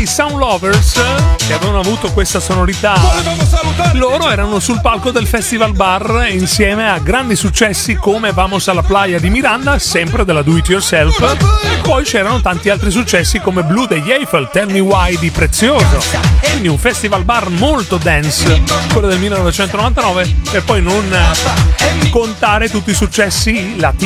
i Sound Lovers, che avevano avuto questa sonorità. Loro erano sul palco del Festival Bar insieme a grandi successi come Vamos a la Playa di Miranda, sempre della Do It Yourself, e poi c'erano tanti altri successi come Blue degli Eiffel, Tell Me Why di Prezioso. Quindi un Festival Bar molto dance, quello del 1999, per poi non contare tutti i successi latini